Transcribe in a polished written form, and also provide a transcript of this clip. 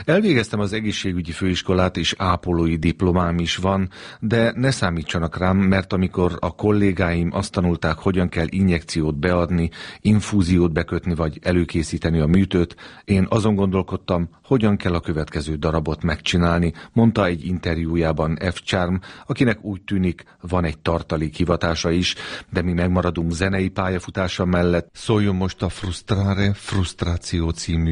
Elvégeztem az egészségügyi főiskolát, és ápolói diplomám is van, de ne számítsanak rám, mert amikor a kollégáim azt tanulták, hogyan kell injekciót beadni, infúziót bekötni vagy előkészíteni a műtőt, én azon gondolkodtam, hogyan kell a következő darabot megcsinálni, mondta egy interjújában F. Charm, akinek úgy tűnik, van egy tartalék hivatása is, de mi megmaradunk zenei pályafutása mellett. Szóljon most a Frustrare Frustráció című